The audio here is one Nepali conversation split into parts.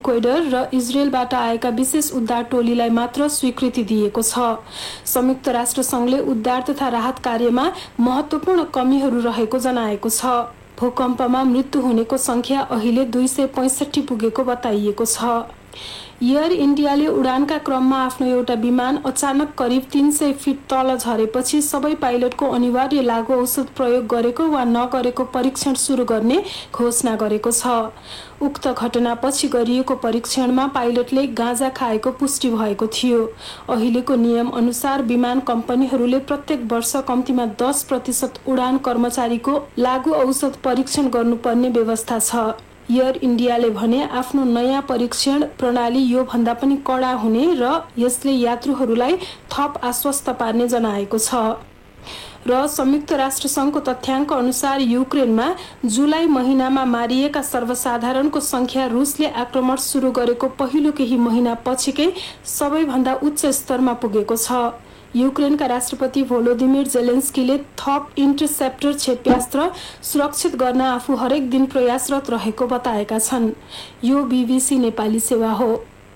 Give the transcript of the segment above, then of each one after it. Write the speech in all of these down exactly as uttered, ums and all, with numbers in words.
इक्वेडर र इजरायलबाट आएका विशेष उद्धार टोलीलाई मात्र स्वीकृति दिएको छ। संयुक्त राष्ट्र संघले उद्धार तथा राहत कार्यमा महत्त्वपूर्ण कमीहरू रहेको जनाएको छ। भूकम्पमा मृत्यु हुनेको संख्या अहिले दुई सय पैंसठी पुगेको बताइएको छ। एयर इन्डियाले उडानका क्रममा आफ्नो एउटा विमान अचानक करिब तीन सय फिट तल झरेपछि सबै पाइलटको अनिवार्य लागू औषध प्रयोग गरेको वा नगरेको परीक्षण सुरु गर्ने घोषणा गरेको छ। उक्त घटनापछि गरिएको परीक्षणमा पाइलटले गाँजा खाएको पुष्टि भएको थियो। अहिलेको नियम अनुसार विमान कम्पनीहरूले प्रत्येक वर्ष कम्तीमा दस प्रतिशत उडान कर्मचारीको लागू औषध परीक्षण गर्नुपर्ने व्यवस्था छ। एयर इन्डियाले भने आफ्नो नयाँ परीक्षण प्रणाली यो भन्दा पनि कडा हुने र यसले यात्रुहरूलाई थप आश्वस्त पार्ने जनाएको छ। र संयुक्त राष्ट्र संघको तथ्याङ्क अनुसार युक्रेनमा जुलाई महिनामा मारिएका सर्वसाधारणको संख्या रुसले आक्रमण सुरु गरेको पहिलो केही महिना पछिकै सबैभन्दा उच्च स्तरमा पुगेको छ। युक्रेनका राष्ट्रपति भोलोदिमिर जेलेन्स्कीले थप इन्टरसेप्टर क्षेप्यास्त्र सुरक्षित गर्न आफू हरेक दिन प्रयासरत रहेको बताएका छन्। यो बीबीसी नेपाली सेवा हो।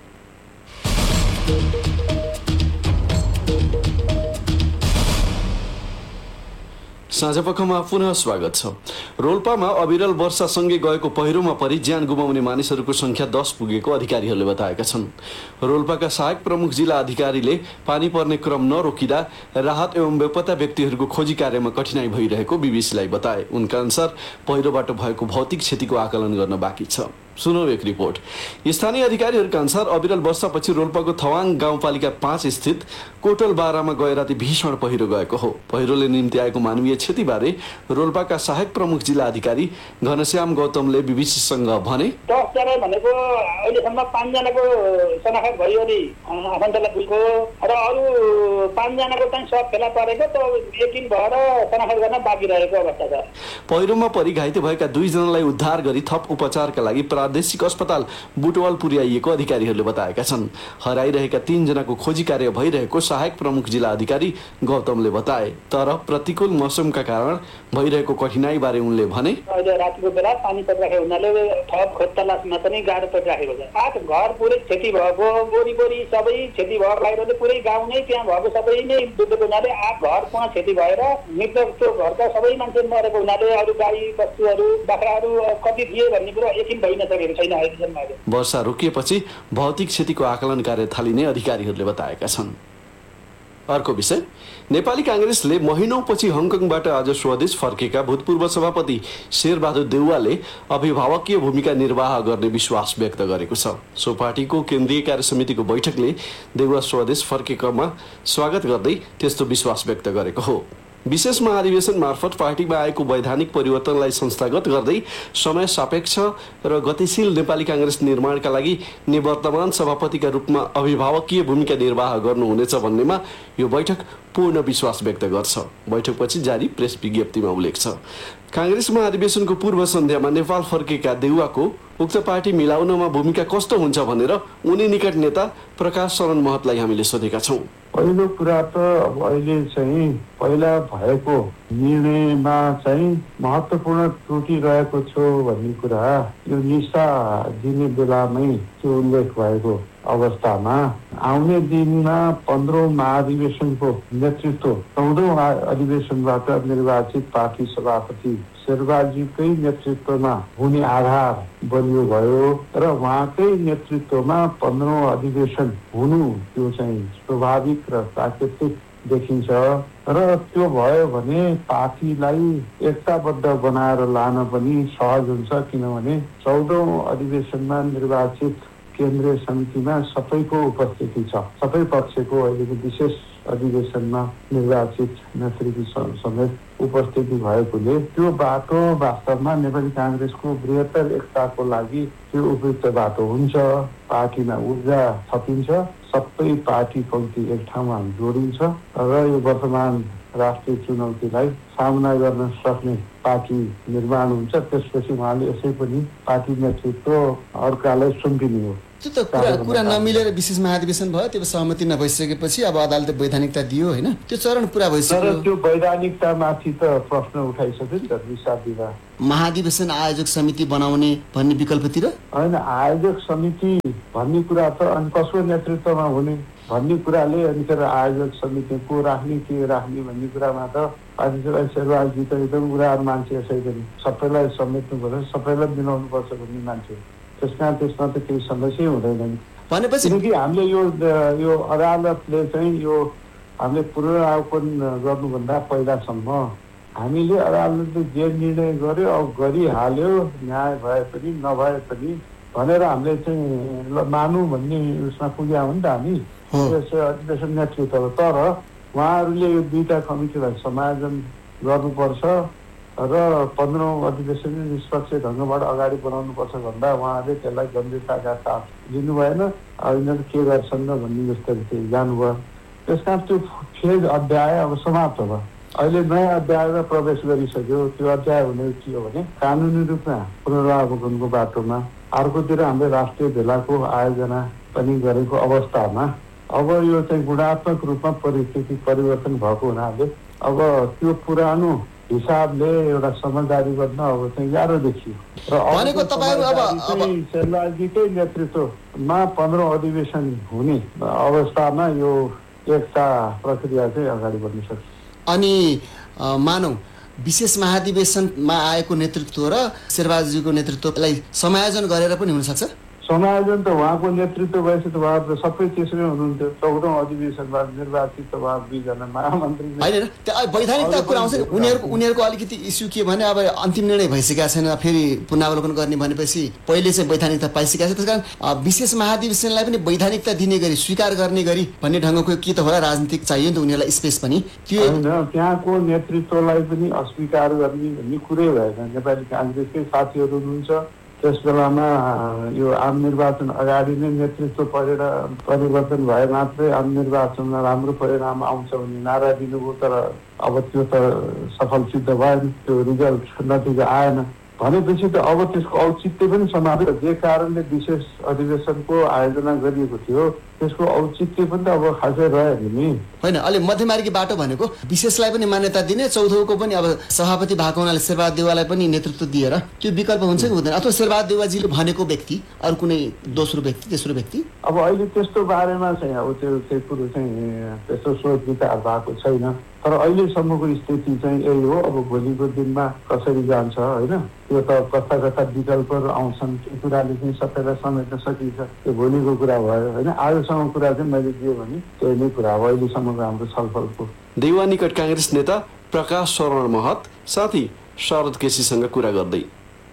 साँझपखमा पुनः स्वागत छ। रोल्पामा अविरल वर्षासँगै गएको पहिरोमा परि ज्यान गुमाउने मानिसहरूको संख्या दस पुगेको अधिकारीहरूले बताएका छन्। रोल्पाका सहायक प्रमुख जिल्ला अधिकारीले पानी पर्ने क्रम नरोकिँदा राहत एवं बेपत्ता व्यक्तिहरूको खोजी कार्यमा कठिनाई भइरहेको बीबीसीलाई बताए। उनका अनुसार पहिरोबाट भएको भौतिक क्षतिको आकलन गर्न बाँकी छ। सुनौ एक रिपोर्ट। स्थानीय अधिकारीहरूका अनुसार अविरल वर्षापछि रोल्पाको थवाङ गाउँपालिका पाँच स्थित कोटल बारामा गए राति भीषण पहिरो गएको हो। पहिरोले निम्ति आएको मानवीय क्षतिबारे रोल्पाका सहायक प्रमुख जिल्ला अधिकारी घनश्याम गौतमले बीबीसीसँग भने दसजना भनेको अहिलेसम्म पाँचजनाको शनाखत भयो नि आफन्तलाई पुगेको र अरू पाँचजनाको चाहिँ सब फेला परेको त यकिन भएर शनाखत गर्न बाँकी रहेको अवस्था छ। पहिरोमा परि घाइते भएका दुईजनालाई उद्धार गरी थप उपचारका लागि प्रादेशिक अस्पताल बुटवल पुर्याइएको अधिकारीहरूले बताएका छन्। हराइरहेका तीनजनाको खोजी कार्य भइरहेको सहायक प्रमुख जिल्ला अधिकारी गौतमले बताए। तर प्रतिकूल मौसमका कारण भइरहेको कठिनाई बारे उनले भने अहिले रातिको बेला पानी परिराखेको हुनाले थप खोज तलासमा पनि गाह्रो परिराखेको छ। आठ घर पुरै क्षति भएको, बोरी सबै क्षति भएको बाहिरले पुरै गाउँ नै त्यहाँ भएको सबै नै डुबेको हुनाले आठ घर पुनः क्षति भएर मृतकको घरका सबै मान्छे मरेको हुनाले अरू गाई बस्तुहरू बाख्राहरू कति थिए भन्ने कुरो यकिन भइन सकेको छैन अहिलेसम्म। वर्षा रोकिएपछि भौतिक क्षतिको आकलन कार्य थालिने अधिकारीहरूले बताएका छन्। अर्को विषय, नेपाली कांग्रेसले महिनौपछि हङकङबाट आज स्वदेश फर्केका भूतपूर्व सभापति शेरबहादुर देउवाले अभिभावकीय भूमिका निर्वाह गर्ने विश्वास व्यक्त गरेको छ। सो पार्टीको केन्द्रीय कार्य समितिको बैठकले देउवा स्वदेश फर्केकामा स्वागत गर्दै त्यस्तो विश्वास व्यक्त गरेको हो। विशेष महाधिवेशन मार्फत पार्टीमा आएको वैधानिक परिवर्तनलाई संस्थागत गर्दै समय सापेक्ष र गतिशील नेपाली कांग्रेस निर्माणका लागि निवर्तमान सभापतिका रूपमा अभिभावकीय भूमिका निर्वाह गर्नुहुनेछ भन्नेमा यो बैठक पूर्ण विश्वास व्यक्त गर्छ। बैठकपछि जारी प्रेस विज्ञप्तिमा उल्लेख छ। कांग्रेस महाधिवेशनको पूर्व सन्ध्यामा नेपाल फर्केका देउवाको उक्त पार्टी मिलाउनमा भूमिका कस्तो हुन्छ भनेर उनी निकट नेता प्रकाश शरण महतलाई हामीले सोधेका छौँ। पहिलो कुरा त अब अहिले चाहिँ पहिला भएको निर्णयमा चाहिँ महत्त्वपूर्ण त्रुटि रहेको छ भन्ने कुरा यो निशा दिने बेलामै त्यो उल्लेख भएको अवस्थामा आउने दिनमा पन्ध्रौं महाधिवेशनको नेतृत्व चौधौं अधिवेशनबाट निर्वाचित पार्टी सभापति शेरबहादुरजीकै नेतृत्वमा हुने आधार बलियो भयो र उहाँकै नेतृत्वमा पन्ध्रौं अधिवेशन हुनु त्यो चाहिँ स्वाभाविक र प्राकृतिक देखिन्छ र त्यो भयो भने पार्टीलाई एकताबद्ध बनाएर लान पनि सहज हुन्छ। किनभने चौधौं अधिवेशनमा निर्वाचित केन्द्रीय समितिमा सबैको उपस्थिति छ। सबै पक्षको अहिलेको विशेष अधिवेशनमा निर्वाचित नेतृत्व समेत उपस्थिति भएकोले त्यो बाटो वास्तवमा नेपाली कांग्रेसको बृहत्तर एकताको लागि त्यो उपयुक्त बाटो हुन्छ। पार्टीमा ऊर्जा थपिन्छ, सबै पार्टी पङ्क्ति एक ठाउँमा जोडिन्छ र यो वर्तमान राष्ट्रिय चुनौतीलाई सामना गर्न सक्ने पार्टी निर्माण हुन्छ। त्यसपछि उहाँले यसै पनि पार्टी नेतृत्व अर्कालाई सुम्पिने हो। त्यो त कुरा कुरा नमिलेर विशेष महाधिवेशन भयो, त्यो सहमति नभइसकेपछि अब अदालतले वैधानिकता दियो होइन, त्यो चरण पुरा भइसक्यो। त्यो वैधानिकतामाथि त प्रश्न उठाइसक्यो नि त विवाद। महाधिवेशन आयोजक समिति बनाउने भन्ने विकल्पतिर होइन, आयोजक समिति भन्ने कुरा त अनि कसको नेतृत्वमा हुने भन्ने कुराले अनि फेरि आयोजक समिति को राख्ने के राख्ने भन्ने कुरामा त अध्यक्ष शेरबहादुरजी त एकदम उदार मान्छे छैन, सबैलाई समेट्नुपर्छ, सबैलाई मिलाउनुपर्छ भन्ने मान्छे, त्यसमा त्यसमा त केही समस्या हुँदैन। भनेपछि किनकि हामीले यो यो अदालतले चाहिँ यो हामीले पुनरावलोकन गर्नुभन्दा पहिलासम्म हामीले अदालतले जे निर्णय गर्यो अब गरिहाल्यो, न्याय भए पनि नभए पनि भनेर हामीले चाहिँ ल मानौँ भन्ने उसमा पुग्या हो नि त हामी अधिवेशन नेतृत्व। तर उहाँहरूले यो दुईटा कमिटीलाई समायोजन गर्नुपर्छ र पन्ध्रौँ अधिवेशन निष्पक्ष ढङ्गबाट अगाडि बढाउनुपर्छ भन्दा उहाँहरूले त्यसलाई गम्भीरताका साथ लिनु भएन, यिनीहरू के गर्छन् र भन्ने जस्तो जानुभयो। त्यस कारण त्यो फेज अध्याय अब समाप्त भयो। अहिले नयाँ अध्यायमा प्रवेश गरिसक्यो। त्यो अध्याय हुने के हो भने कानुनी रूपमा पुनरावलोकनको बाटोमा, अर्कोतिर हामीले राष्ट्रिय भेलाको आयोजना पनि गरेको अवस्थामा अब यो चाहिँ गुणात्मक रूपमा परिस्थिति परिवर्तन भएको हुनाले अब त्यो पुरानो हिसाबले एउटा समझदारी गर्न अब चाहिँ गाह्रो देखियो र भनेको तपाईहरु अब शेरबहादुरजीकै नेतृत्वमा पन्ध्रौं अधिवेशन हुने अवस्थामा यो एकता प्रक्रिया चाहिँ अगाडि बढ्न सक्छ। अनि मानौ विशेष महाधिवेशनमा आएको नेतृत्व र शेरबहादुरजीको नेतृत्वलाई समायोजन गरेर पनि हुन सक्छ। समायोजन त उहाँको नेतृत्व भएपछि त उहाँ त सबै त्यसरी हुनुहुन्थ्यो। चौधौं अधिवेशनमा निर्वाचित त उहाँ दुईजना महामन्त्री होइन, त्यो वैधानिकता कुरा आउँछ। उनीहरूको उनीहरूको अलिकति इस्यु के भने अब अन्तिम निर्णय भइसकेका छैन, फेरि पुनरावलोकन गर्ने भनेपछि पहिले चाहिँ वैधानिकता पाइसकेका छ। त्यसकारण विशेष महाधिवेशनलाई पनि वैधानिकता दिने गरी स्वीकार गर्ने गरी भन्ने ढङ्गको के त होला राजनीतिक चाहियो नि त उनीहरूलाई स्पेस पनि। त्यो होइन, त्यहाँको नेतृत्वलाई पनि अस्वीकार गर्ने भन्ने कुरै भएन। नेपाली काङ्ग्रेसकै साथीहरू हुनुहुन्छ, त्यस बेलामा यो आम निर्वाचन अगाडि नै नेतृत्व परेर परिवर्तन भए मात्रै आम निर्वाचनमा राम्रो परिणाम आउँछ भन्ने नारा दिनुभयो। तर अब त्यो त सफल सिद्ध भएन, त्यो रिजल्ट नतिजा आएन भनेपछि त अब त्यसको औचित्य पनि समाप्त। जे कारणले विशेष अधिवेशनको आयोजना गरिएको थियो त्यसको औचित्य पनि त अब खासै रह्यो नि। होइन, अलि मध्यमार्गी बाटो भनेको विशेषलाई पनि मान्यता दिने, चौधौँको पनि अब सभापति भएको हुनाले शेरबहादुर देउवालाई पनि नेतृत्व दिएर त्यो विकल्प हुन्छ कि हुँदैन, अथवा शेरबहादुर देउवाजीले भनेको व्यक्ति अरू कुनै दोस्रो व्यक्ति तेस्रो व्यक्ति। अब अहिले त्यस्तो बारेमा चाहिँ अब त्यो त्यो कुरो चाहिँ त्यस्तो सोच विचार भएको छैन। तर अहिलेसम्मको स्थिति चाहिँ यही हो। अब भोलिको दिनमा कसरी जान्छ होइन, त्यो त कस्ता कस्ता विकल्पहरू आउँछन्, त्यो कुराले चाहिँ सबैलाई समेट्न सकिन्छ, त्यो भोलिको कुरा भयो होइन। आजसम्म कुरा चाहिँ मैले दिएँ भने त्यही नै कुरा हो अहिलेसम्मको हाम्रो छलफलको। देउवा निकट काङ्ग्रेस नेता प्रकाश शरण महत साथी शरद केसीसँग कुरा गर्दै।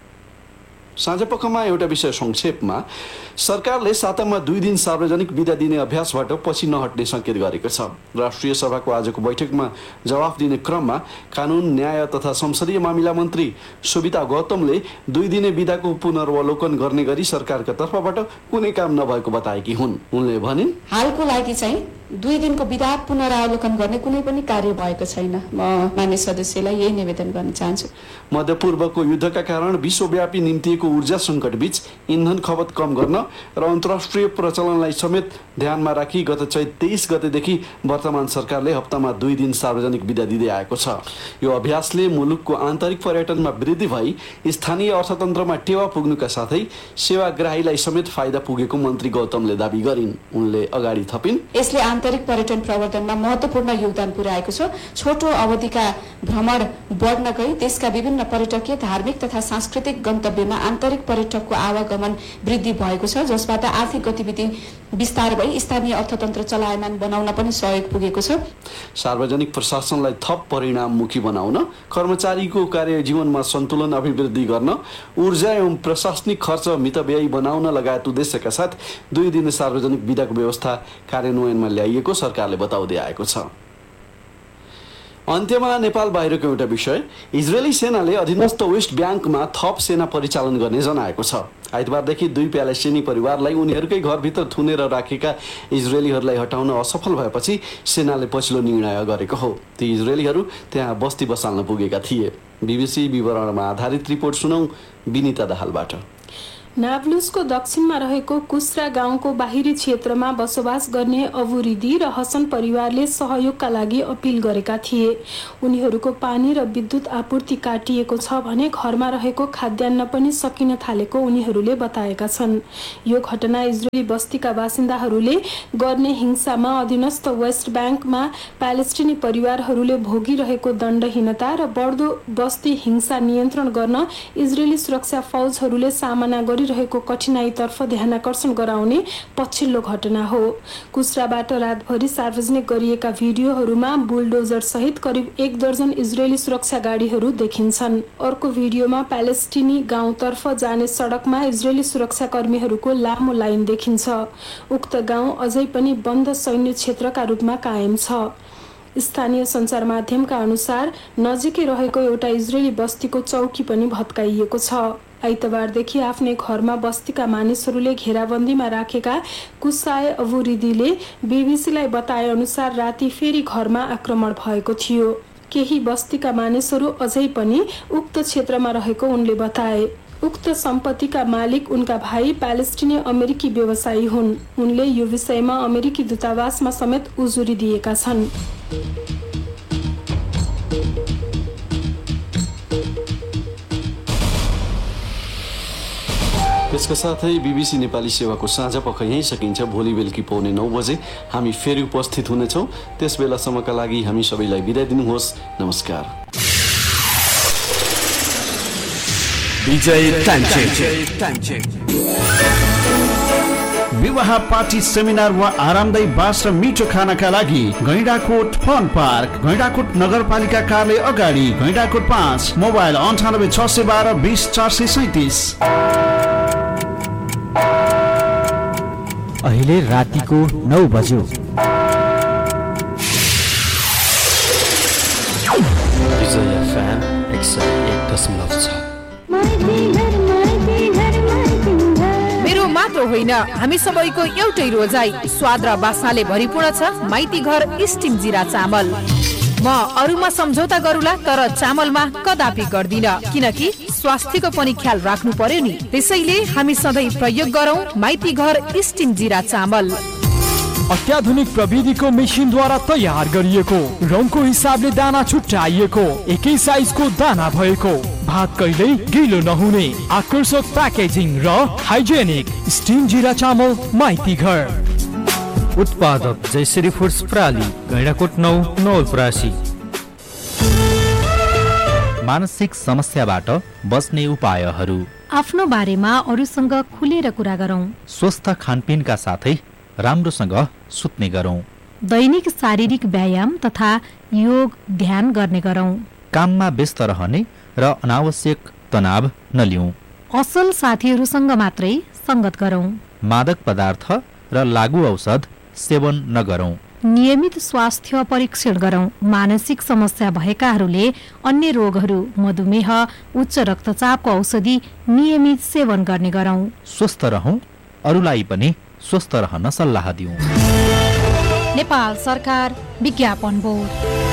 साँझपखमा एउटा विषय संक्षेपमा, सरकारले सातामा दुई दिन सार्वजनिक बिदा दिने अभ्यासबाट पछि नहट्ने सङ्केत गरेको छ। राष्ट्रिय सभाको आजको बैठकमा जवाफ दिने क्रममा कानुन न्याय तथा संसदीय मामिला मन्त्री सुविता गौतमले दुई दिने बिदाको पुनर्वलोकन गर्ने गरी सरकारका तर्फबाट कुनै काम नभएको बताएकी हुन्। उनले भनिन्, हालको लागि चाहिँ दुई दिनको बिदा पुनरावलोकन गर्ने कुनै पनि कार्य भएको छैन। म मान्य सदस्यलाई यही निवेदन गर्न चाहन्छु। मध्यपूर्वको युद्धका कारण विश्वव्यापी निम्तिएको ऊर्जा सङ्कटबीच इन्धन खपत कम गर्न र अन्तर्राष्ट्रिय प्रचलनलाई समेत ध्यानमा राखी गत चैत तेइस गतेदेखि वर्तमान सरकारले हप्तामा दुई दिन सार्वजनिक बिदा दिँदै आएको छ। यो अभ्यासले मुलुकको आन्तरिक पर्यटनमा वृद्धि भई स्थानीय अर्थतन्त्रमा टेवा पुग्नुका साथै सेवाग्राहीलाई समेत फाइदा पुगेको मन्त्री गौतमले दावी गरिन्। उनले अगाडि थपिन्, यसले आन्तरिक पर्यटन प्रवर्धनमा महत्त्वपूर्ण योगदान पुर्याएको छ। छोटो अवधिका भ्रमण बढ्न गई देशका विभिन्न पर्यटकीय धार्मिक तथा सांस्कृतिक गन्तव्यमा आन्तरिक पर्यटकको आवागमन वृद्धि भएको छ, जसबाट आर्थिक गतिविधि विस्तार भई स्थानीय अर्थतन्त्र चलायमान बनाउन पनि सहयोग पुगेको छ। सार्वजनिक प्रशासनलाई थप परिणाममुखी बनाउन, कर्मचारीको कार्य जीवनमा सन्तुलन अभिवृद्धि गर्न, ऊर्जा एवं प्रशासनिक खर्च मितव्ययी बनाउन लगायत उद्देश्यका साथ दुई दिन सार्वजनिक बिदाको व्यवस्था कार्यान्वयनमा ल्याइएको सरकारले बताउँदै आएको छ। अन्त्यमा नेपाल बाहिरको एउटा विषय, इजरायली सेनाले अधीनस्थ वेस्ट ब्याङ्कमा थप सेना परिचालन गर्ने जनाएको छ। आइतबारदेखि दुई प्यालेस्टिनी परिवारलाई उनीहरूकै घरभित्र थुनेर राखेका इजरायलीहरूलाई हटाउन असफल भएपछि सेनाले पछिल्लो निर्णय गरेको हो। ती इजरायलीहरू त्यहाँ बस्ती बसाल्न पुगेका थिए। बीबीसी विवरणमा आधारित रिपोर्ट सुनौ विनिता दाहालबाट। नाब्लुसको दक्षिणमा रहेको कुस्रा गाउँको बाहिरी क्षेत्रमा बसोबास गर्ने अबुरिदी र हसन परिवारले सहयोगका लागि अपिल गरेका थिए। उनीहरूको पानी र विद्युत आपूर्ति काटिएको छ भने घरमा रहेको खाद्यान्न पनि सकिन थालेको उनीहरूले बताएका छन्। यो घटना इजरायली बस्तीका बासिन्दाहरूले गर्ने हिंसामा अधीनस्थ वेस्ट ब्याङ्कमा प्यालेस्टिनी परिवारहरूले भोगिरहेको दण्डहीनता र बढ्दो बस्ती हिंसा नियन्त्रण गर्न इजरायली सुरक्षा फौजहरूले सामना गरि रहेको कठिनाईतर्फ ध्यानाकर्षण गराउने पछिल्लो घटना हो। कुस्राबाट रातभरि सार्वजनिक गरिएका भिडियोहरूमा बुलडोजर सहित करिब एक दर्जन इजरायली सुरक्षा गाडीहरू देखिन्छन्। अर्को भिडियोमा प्यालेस्टिनी गाउँतर्फ जाने सडकमा इजरायली सुरक्षा कर्मीहरूको लामो लाइन देखिन्छ। उक्त गाउँ अझै पनि बन्द सैन्य क्षेत्रका रूपमा कायम छ। स्थानीय सञ्चार माध्यमका अनुसार नजिकै रहेको एउटा इजरायली बस्तीको चौकी पनि भत्काइएको छ। आइतबारदेखि आफ्नै घरमा बस्तीका मानिसहरूले घेराबन्दीमा राखेका कुसाए अबुरिदीले बीबीसीलाई बताए अनुसार राति फेरि घरमा आक्रमण भएको थियो। केही बस्तीका मानिसहरू अझै पनि उक्त क्षेत्रमा रहेको उनले बताए। उक्त सम्पत्तिका मालिक उनका भाइ प्यालेस्टिनी अमेरिकी व्यवसायी हुन्। उनले यो विषयमा अमेरिकी दूतावासमा समेत उजुरी दिएका छन्। यसका साथै बीबीसी नेपाली सेवाको साँझ पख यहीँ सकिन्छ। भोलि बेलुकी पौने नौ बजे हामी फेरि उपस्थित हुनेछौँ। त्यस बेलासम्मका लागि हामी सबैलाई बिदा दिनुहोस्। नमस्कार। विजय टाइम विवाह पार्टी सेमिनार वा आरामदायी बास र मिठो खानाका लागि गैंडाकोट फन पार्क, गैंडाकोट नगरपालिका कार्यालय अगाडि, गैंडाकोट पाँच, मोबाइल अन्ठानब्बे छ सय बाह्र बिस चार सय सैतिस। अहिले रातिको नौ बज्यो। विजय एफएम एक सय एक दशमलव छ। मेरो मात्र होइन, हामी सबैको एउटै रोजाइ स्वाद र बासनाले भरिपूर्ण छ माइती घर स्टिम जिरा चामल। म अरूमा सम्झौता गरूला तर चामलमा कदापि गर्दिन, किनकि स्वास्थ्यको पनि ख्याल राख्नु पर्यो नि। त्यसैले हामी सधैँ प्रयोग गरौँ माइती घर स्टिम जिरा चामल। अत्याधुनिक प्रविधिको मेसिनद्वारा तयार गरिएको, रङको हिसाबले दाना छुट्याइएको, एकै साइजको दाना भएको, भात कहिल्यै गिलो नहुने, आकर्षक प्याकेजिङ र हाइजेनिक स्टिम जिरा चामल माइती घर। उत्पादक जयश्री फुड्स प्राली, गैंडाकोट नौ नवलपरासी। मानसिक समस्याबाट बस्ने उपायहरू। आफ्नो बारेमा अरूसँग खुलेर कुरा गरौँ। स्वस्थ खानपिनका साथै राम्रोसँग सुत्ने गरौँ। दैनिक शारीरिक व्यायाम तथा योग ध्यान गर्ने गरौँ। काममा व्यस्त रहने र अनावश्यक तनाव नलिउँ। असल साथीहरूसँग मात्रै संगत गरौँ। मादक पदार्थ र लागू औषध सेवन नगरौँ। नियमित स्वास्थ्य परीक्षण गरौँ। मानसिक समस्या भएकाहरूले अन्य रोगहरू, मधुमेह, उच्च रक्तचापको औषधि नियमित सेवन गर्ने गरौँ। स्वस्थ रहौँ, अरूलाई पनि स्वस्थ रहन सल्लाह दिउँ। नेपाल सरकार विज्ञापन बोर्ड।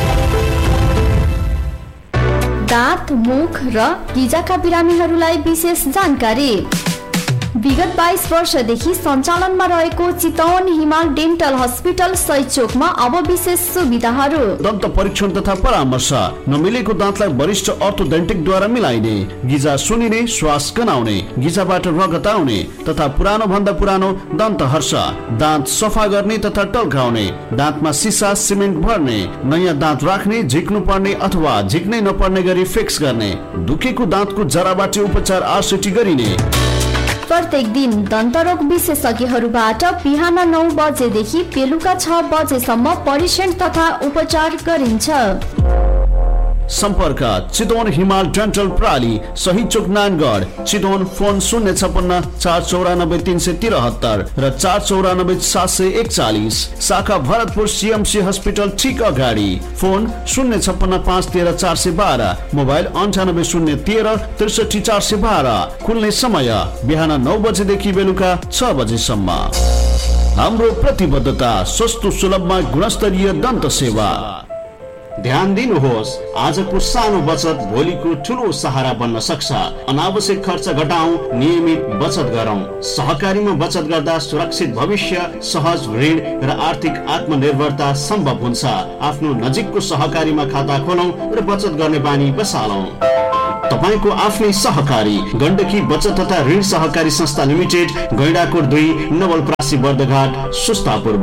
दाँत, मुख र गिजाका बिरामीहरूलाई विशेष जानकारी। विगत बाइस वर्षदेखि सञ्चालनमा रहेको चितवन हिमाल डेन्टल हस्पिटल सैचोकमा अब विशेष सुविधाहरू। दन्त परीक्षण तथा परामर्श, नमिलेको दाँतलाई वरिष्ठ अर्थोडेन्टिकद्वारा मिलाइने, गिजा सुनिने, श्वास गनाउने, गिजाबाट रगत आउने तथा पुरानो भन्दा पुरानो दन्त हर्ष, दाँत सफा गर्ने तथा टल्काउने, दाँतमा सिसा सिमेन्ट भर्ने, नयाँ दाँत राख्ने, झिक्नु पर्ने अथवा झिक्नै नपर्ने गरी फिक्स गर्ने, दुखेको दाँतको जराबाट उपचार आरसिटी गरिने। प्रत्येक दिन दन्तरोग विशेषज्ञहरूबाट बिहान नौ बजेदेखि बेलुका छ बजेसम्म परीक्षण तथा उपचार गरिन्छ। सम्पर्क चितवन हिमाल डेन्टल प्राली, सही चोक नानगढ, चितवन। फोन शून्य छपन्न चार चौरानब्बे तीन सय तिरहत्तर र चार चौरानब्बे सात सय एकचालिस। शाखा भरतपुर सिएमसी हस्पिटल ठिक अगाडि। फोन शून्य छपन्न पाँच तेह्र चार सय बाह्र, मोबाइल अन्ठानब्बे शून्य तेह्र त्रिसठी चार सय बाह्र। खुल्ने समय बिहान नौ बजेदेखि बेलुका छ बजेसम्म। हाम्रो प्रतिबद्धता सस्तो सुलभमा गुणस्तरीय दन्त सेवा। ध्यान दिनुहोस्, आजको सानो बचत भोलिको ठुलो सहारा बन्न सक्छ। अनावश्यक खर्च घटाउँ, नियमित बचत गरौँ। सहकारीमा बचत गर्दा सुरक्षित भविष्य, सहज ऋण र आर्थिक आत्मनिर्भरता सम्भव हुन्छ। आफ्नो नजिकको सहकारीमा खाता खोलौँ र बचत गर्ने बानी बसालौँ। तपाईको आफ्नै सहकारी गण्डकी बचत तथा ऋण सहकारी संस्था लिमिटेड, गैंडाकोट दुई, नवलपरासी, बर्दघाट, सुस्ता पूर्व।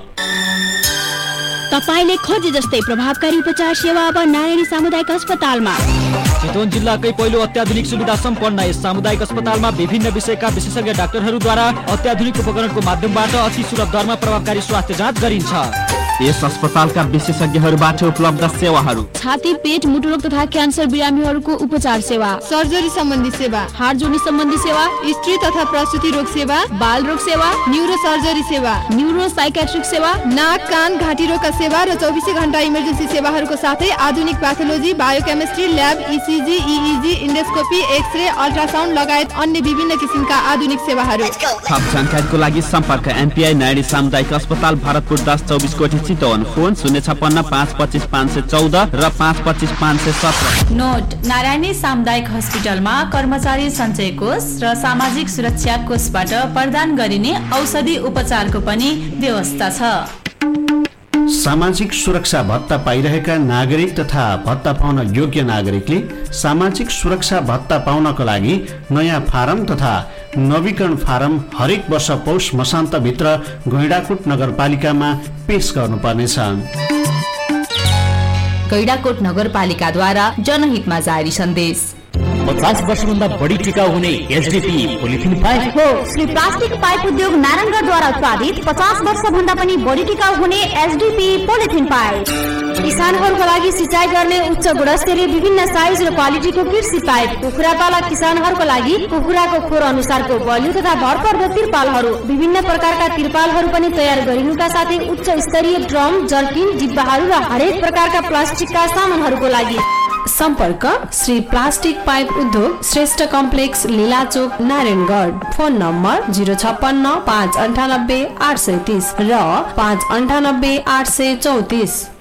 तपाईले खोजे जस्तै प्रभावकारी उपचार सेवा अब नारायणी सामुदायिक अस्पतालमा। चितवन जिल्लाकै पहिलो अत्याधुनिक सुविधा सम्पन्न यस सामुदायिक अस्पतालमा विभिन्न विषयका विशेषज्ञ डाक्टरहरूद्वारा अत्याधुनिक उपकरणको माध्यमबाट अति सुलभ दरमा प्रभावकारी स्वास्थ्य जाँच गरिन्छ। यस अस्पतालका विशेषज्ञहरूबाट उपलब्ध सेवाहरू: छाती, पेट, मुटुरोग तथा क्यान्सर बिरामीहरूको उपचार सेवा, सर्जरी सम्बन्धी सेवा, हाड जोड्ने सम्बन्धी सेवा, स्त्री तथा प्रसुति रोग सेवा, बाल रोग सेवा, न्यूरो सर्जरी सेवा, न्यूरो साइकेट्रिक सेवा, नाक, कान, घाँटी रोगका सेवा र चौबिसै घण्टा इमर्जेन्सी सेवाहरूको साथै आधुनिक pathology, biochemistry lab, ECG, इइजी, endoscopy, x-ray, ultrasound लगायत अन्य विभिन्न किसिमका आधुनिक सेवाहरू। थप जानकारीको लागि सम्पर्क एमपीआई नारायणी सामुदायिक अस्पताल, भरतपुर दस चौबिस कोटी, चितवन। फोन शून्य छप्पन्न पाँच पच्चिस पाँच सय चौध र पाँच पच्चिस पाँच सय सत्र। नोट: नारायणी सामुदायिक हस्पिटलमा कर्मचारी सञ्चय कोष र सामाजिक सुरक्षा कोषबाट प्रदान गरिने औषधि उपचारको पनि व्यवस्था छ। सामाजिक सुरक्षा भत्ता पाइरहेका नागरिक तथा भत्ता पाउन योग्य नागरिकले सामाजिक सुरक्षा भत्ता पाउनको लागि नयाँ फारम तथा नवीकरण फारम हरेक वर्ष पौष मसान्तभित्र गैंडाकोट नगरपालिकामा पेश गर्नुपर्नेछ। गैंडाकोट नगरपालिकाद्वारा जनहितमा जारी सन्देश। पचास वर्षभन्दा बढी टिकाउ हुने एचडीपी पोलिथिन पाइप हो। श्री प्लास्टिक पाइप उद्योग नारायणगढद्वारा उत्पादित पचास वर्ष भन्दा पनि बढी टिकाउ हुने एचडीपी पोलिथिन पाइप। किसानहरूको लागि सिँचाइ गर्ने उच्च गुणस्तरीय विभिन्न साइज र क्वालिटीको कृषि पाइप। कुखुरा पालक किसानहरूको लागि कुखुराको खोर अनुसारको बलियो तथा भरपर्दो तिरपालहरू, विभिन्न प्रकारका तिरपालहरू पनि तयार गरिनुका साथै उच्च स्तरीय ड्रम, जर्किन, डिब्बाहरू र हरेक प्रकारका प्लास्टिकका सामानहरूको लागि सम्पर्क श्री प्लास्टिक पाइप उद्योग, Shrestha complex, लीलाचोक, Narayangarh. Phone number zero छप्पन्न पाँच अन्ठानब्बे आठ सय तीस र पाँच अन्ठानब्बे आठ सय चौतिस।